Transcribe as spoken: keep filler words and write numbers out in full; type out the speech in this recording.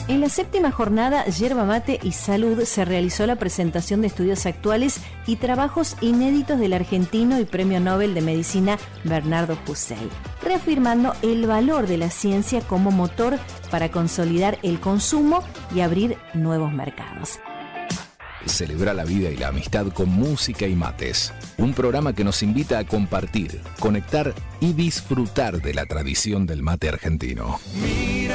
En la séptima jornada Yerba Mate y Salud se realizó la presentación de estudios actuales y trabajos inéditos del argentino y Premio Nobel de Medicina Bernardo Hussein, reafirmando el valor de la ciencia como motor para consolidar el consumo y abrir nuevos mercados. Celebra la vida y la amistad con música y mates. Un programa que nos invita a compartir, conectar y disfrutar de la tradición del mate argentino.